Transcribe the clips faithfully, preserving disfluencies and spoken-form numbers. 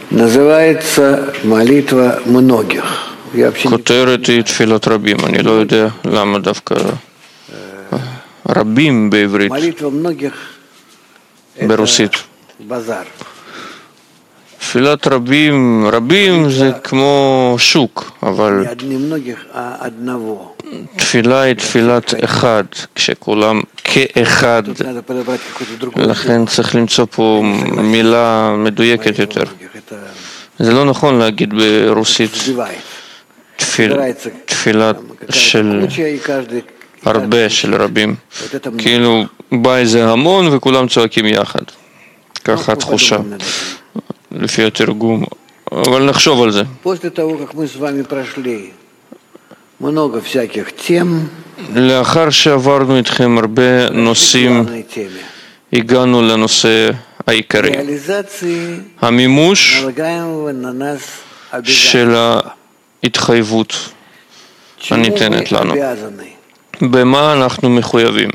כותרת היא תפילת רבים. אני לא יודע למה דווקא רבים בעברית, ברוסית. תפילת רבים, רבים זה כמו שוק, אבל תפילה היא תפילת אחד, כשכולם כאחד. לכן צריך למצוא פה מילה מדויקת יותר. זה לא נכון להגיד ברוסית תפילה של הרבה, של רבים. כאילו בא איזה המון וכולם צועקים יחד. ככה התחושה, לפי התרגום. אבל נחשוב על זה. לאחר שעברנו איתכם הרבה נושאים, הגענו לנושא העיקרי. המימוש של ההתחייבות הניתנת לנו. במה אנחנו מחויבים?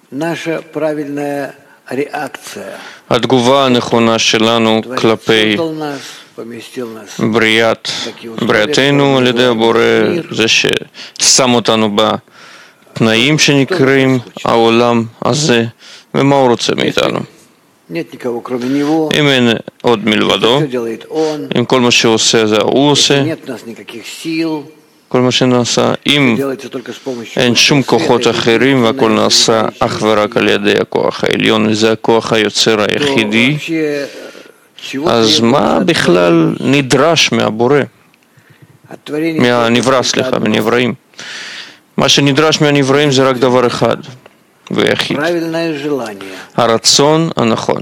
התגובה הנכונה שלנו כלפי בריאת, בריאתנו על ידי הבורא, זה ששם אותנו בתנאים שנקראים העולם הזה, ומה הוא רוצה מאיתנו. אם אין עוד מלבדו, אם כל מה שהוא עושה זה הוא עושה, כל מה שנעשה, אם אין שום כוחות אחרים והכל נעשה אך ורק על ידי הכוח העליון, וזה הכוח היוצר היחידי, אז מה בכלל נדרש מהבורא? מהנברא, סליחה, מנבראים. מה שנדרש מהנבראים זה רק דבר אחד ויחיד. הרצון הנכון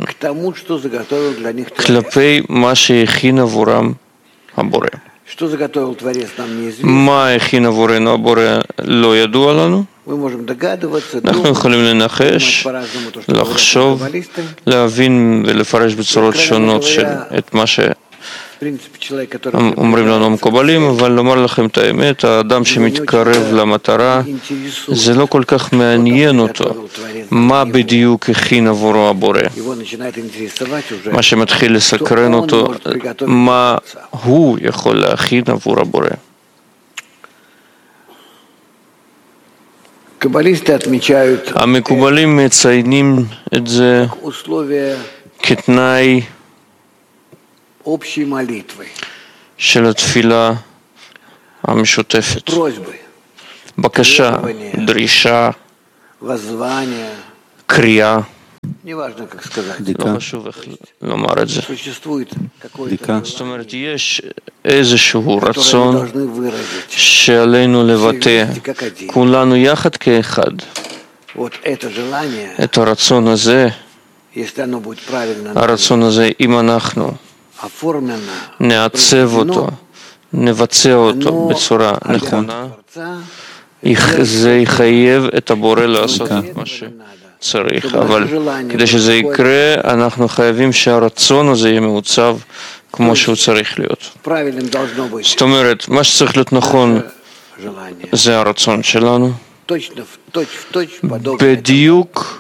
כלפי מה שהכין עבורם הבורא. מה הכין עבורנו הבורא לא ידוע לנו. אנחנו יכולים לנחש, לחשוב, להבין ולפרש בצורות שונות של את מה שאומרים לנו המקובלים, אבל לומר לכם את האמת, האדם שמתקרב למטרה, זה לא כל כך מעניין אותו מה בדיוק הכין עבורו הבורא. מה שמתחיל לסקרן אותו, מה הוא יכול להכין עבור הבורא. המקובלים מציינים את זה כתנאי של התפילה המשותפת. בקשה, דרישה, קריאה. לא חשוב איך לומר את זה. זאת אומרת, יש איזשהו רצון שעלינו לבטא כולנו יחד כאחד. את הרצון הזה, הרצון הזה, אם אנחנו נעצב אותו, נבצע אותו בצורה נכונה, זה יחייב את הבורא לעשות את מה שצריך. אבל כדי שזה יקרה, אנחנו חייבים שהרצון הזה יהיה מעוצב כמו שהוא צריך להיות. זאת אומרת, מה שצריך להיות נכון זה הרצון שלנו, בדיוק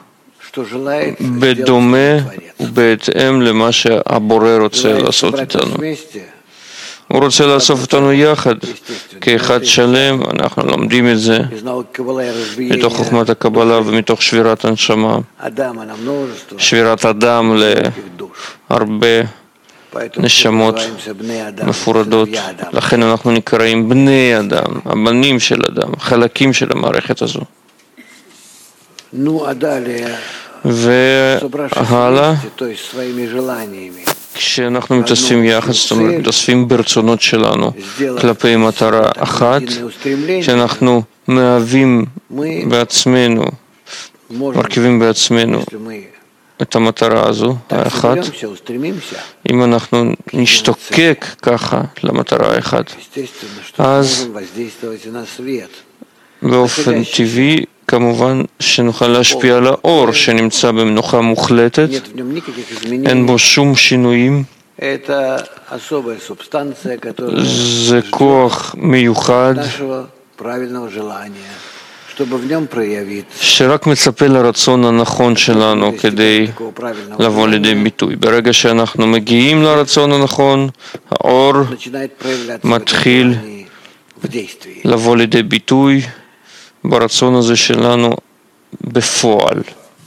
בדומה ובהתאם למה שהבורא רוצה לעשות איתנו. הוא רוצה לאסוף אותנו יחד, כאחד שלם. אנחנו לומדים את זה מתוך חוכמת הקבלה ומתוך שבירת הנשמה, שבירת אדם להרבה נשמות מפורדות. לכן אנחנו נקראים בני אדם, הבנים של אדם, חלקים של המערכת הזו. והלאה, כשאנחנו מתאספים יחד, זאת אומרת, מתאספים ברצונות שלנו כלפי מטרה אחת, שאנחנו מהווים בעצמנו, מרכיבים בעצמנו את המטרה הזו, האחת. אם אנחנו נשתוקק ככה למטרה האחת, אז באופן טבעי, כמובן שנוכל להשפיע על האור שנמצא במנוחה מוחלטת, אין בו שום שינויים, זה כוח מיוחד שרק מצפה לרצון הנכון שלנו כדי לבוא לידי ביטוי. ברגע שאנחנו מגיעים לרצון הנכון, האור מתחיל לבוא לידי ביטוי ברצון הזה שלנו בפועל.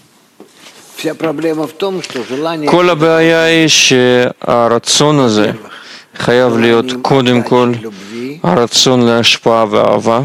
כל הבעיה היא שהרצון הזה חייב להיות קודם כל הרצון להשפעה ואהבה.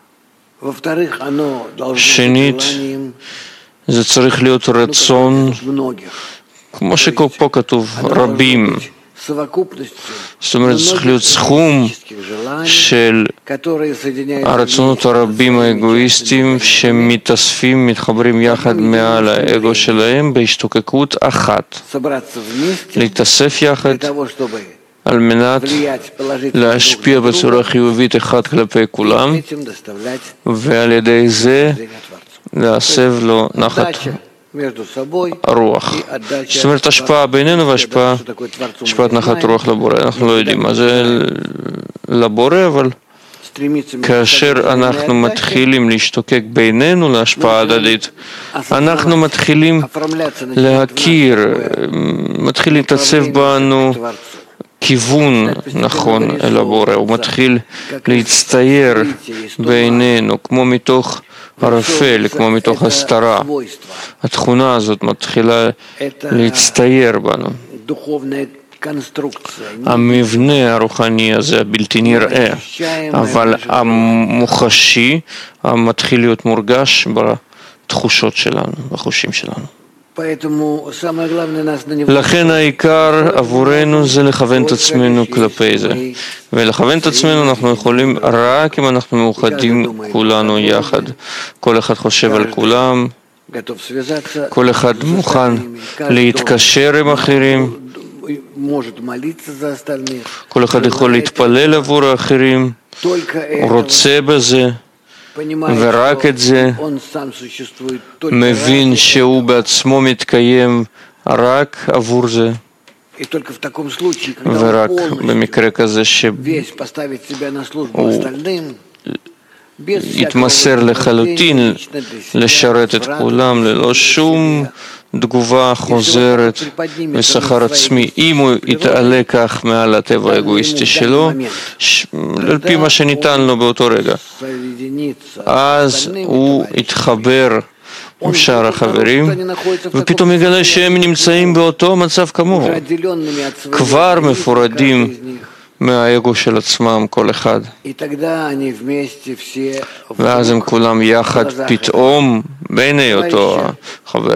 שנית, זה צריך להיות רצון, כמו שפה כתוב, רבים. זאת אומרת, זה צריך להיות סכום של הרצונות הרבים האגואיסטיים שמתאספים, מתחברים יחד מעל האגו שלהם בהשתוקקות אחת. להתאסף יחד על מנת להשפיע בצורה חיובית אחד כלפי כולם, ועל ידי זה להסב לו נחת הרוח. זאת אומרת, השפעה בינינו והשפעה, השפעת נחת רוח לבורא. אנחנו לא יודעים מה זה לבורא, אבל כאשר אנחנו מתחילים להשתוקק בינינו להשפעה הדדית, אנחנו מתחילים להכיר, מתחיל להתעצב בנו כיוון נכון אל הבורא, הוא מתחיל להצטייר בינינו כמו מתוך ערפל, כמו מתוך הסתרה. התכונה הזאת מתחילה להצטייר בנו. המבנה הרוחני הזה, הבלתי נראה, אבל המוחשי, המתחיל להיות מורגש בתחושות שלנו, בחושים שלנו. לכן העיקר עבורנו זה לכוון את עצמנו כלפי זה, ולכוון את עצמנו אנחנו יכולים רק אם אנחנו מאוחדים כולנו יחד. כל אחד חושב על כולם, כל אחד מוכן להתקשר עם אחרים, כל אחד יכול להתפלל עבור האחרים, הוא רוצה בזה, ורק את זה מבין שהוא בעצמו מתקיים רק עבור זה, ורק במקרה כזה שהוא יתמסר לחלוטין לשרת את כולם ללא שום תגובה חוזרת ושכר עצמי. אם הוא יתעלה כך מעל הטבע האגואיסטי שלו, על פי מה שניתן לו באותו רגע, אז הוא יתחבר עם שאר החברים, ופתאום יגלה שהם נמצאים באותו מצב כמוהו, כבר מפורדים מהאגו של עצמם כל אחד, ואז הם כולם יחד פתאום בעיני אותו החבר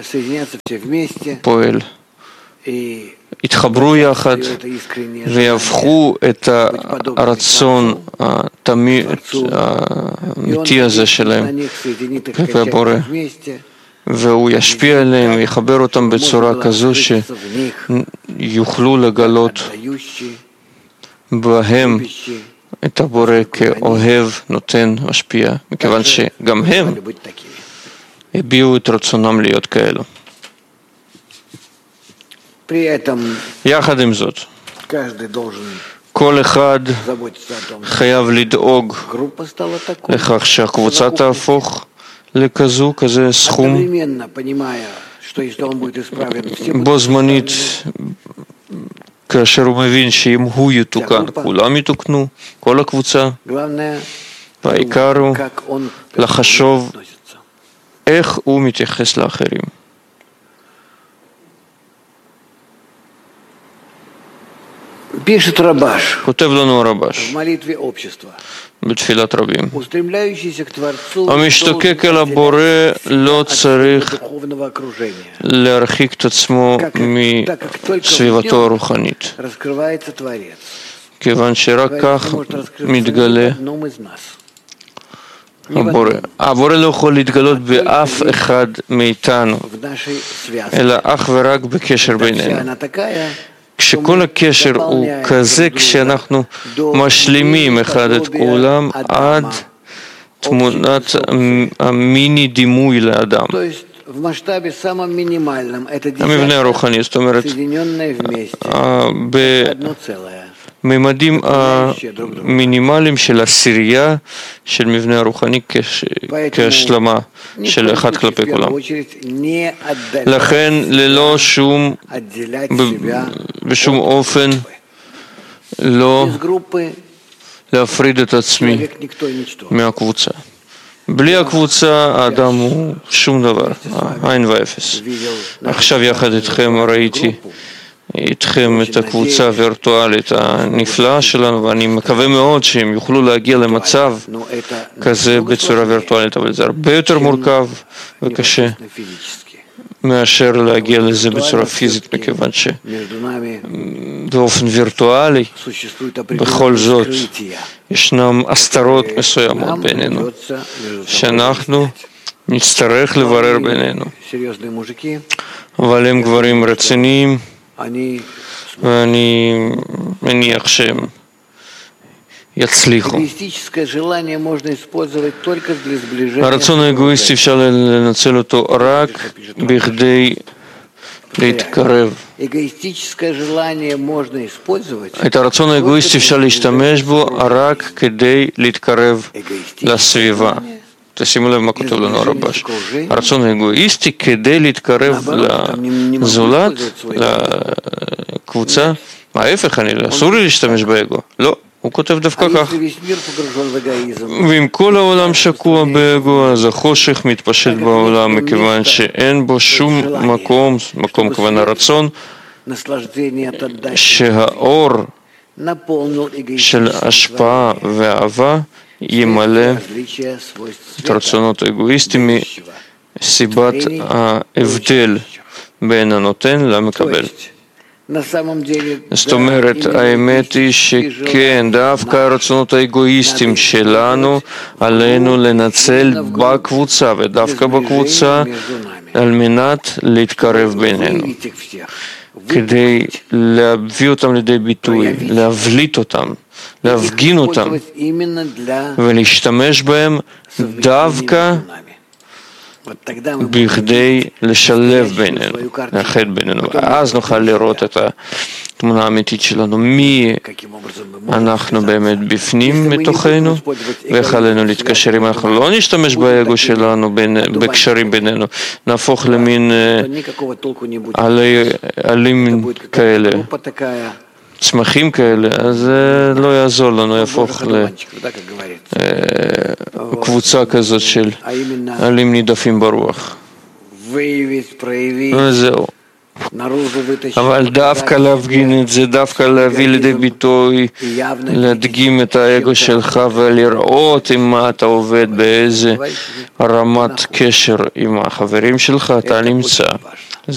הפועל יתחברו יחד ויהפכו את הרצון האמיתי הזה שלהם כלפי הבורא, והוא ישפיע עליהם ויחבר אותם בצורה כזו שיוכלו לגלות בהם את הבורא כאוהב, נותן, משפיע, מכיוון שגם הם הביעו את רצונם להיות כאלו. יחד עם זאת, כל אחד חייב לדאוג לכך שהקבוצה תהפוך לכזו, כזה סכום, בו זמנית, כאשר הוא מבין שאם הוא יתוקן, כולם יתוקנו, כל הקבוצה, והעיקר הוא לחשוב איך הוא מתייחס לאחרים. כותב לנו הרבש בתפילת רבים, המשתוקק אל הבורא לא צריך להרחיק את עצמו מסביבתו הרוחנית, כיוון שרק כך מתגלה הבורא. הבורא לא יכול להתגלות באף אחד מאיתנו, אלא אך ורק בקשר בינינו. כשכל הקשר הוא כזה, כשאנחנו משלימים אחד את כולם עד תמונת המיני דימוי לאדם. המבנה הרוחני, זאת אומרת, ממדים המינימליים של עשירייה של מבנה הרוחני כהשלמה של אחד כלפי כולם. לכן ללא שום, בשום אופן לא להפריד את עצמי מהקבוצה. בלי הקבוצה האדם הוא שום דבר, אין ואפס. עכשיו יחד איתכם ראיתי איתכם את הקבוצה הווירטואלית הנפלאה שלנו, ואני מקווה מאוד שהם יוכלו להגיע למצב כזה בצורה וירטואלית, אבל זה הרבה יותר מורכב וקשה מאשר להגיע לזה בצורה פיזית, מכיוון שבאופן וירטואלי בכל זאת ישנם הסתרות מסוימות בינינו שאנחנו נצטרך לברר בינינו, אבל הם גברים רציניים ואני מניח שהם יצליחו. הרצון האגואיסטי אפשר לנצל אותו רק בכדי להתקרב. את הרצון האגואיסטי אפשר להשתמש בו רק כדי להתקרב לסביבה. תשימו לב מה כותב לנו הרבש. הרצון האגואיסטי כדי להתקרב לזולת, לקבוצה, ההפך, אסור לי להשתמש באגו. לא, הוא כותב דווקא כך. ואם כל העולם שקוע באגו, אז החושך מתפשט בעולם, מכיוון שאין בו שום מקום, מקום כוון הרצון, שהאור של השפעה ואהבה ימלא את הרצונות האגואיסטיים מסיבת ההבדל בין הנותן למקבל. זאת אומרת, האמת היא שכן, דווקא הרצונות האגואיסטיים שלנו עלינו לנצל בקבוצה, ודווקא בקבוצה על מנת להתקרב בינינו, כדי להביא אותם לידי ביטוי, להבליט אותם, להפגין אותם ולהשתמש בהם דווקא בכדי לשלב בינינו, לאחד בינינו. אז נוכל לראות את התמונה האמיתית שלנו, מי אנחנו באמת בפנים מתוכנו, ואיך עלינו להתקשר. אם אנחנו לא נשתמש באגו שלנו, בקשרים בינינו, נהפוך למין עלים כאלה, צמחים כאלה, אז זה לא יעזור לנו, יהפוך לקבוצה כזאת של עלים נידפים ברוח. וזהו. אבל דווקא להפגין את זה, דווקא להביא לידי ביטוי, להדגים את האגו שלך ולראות עם מה אתה עובד, באיזה רמת קשר עם החברים שלך אתה נמצא.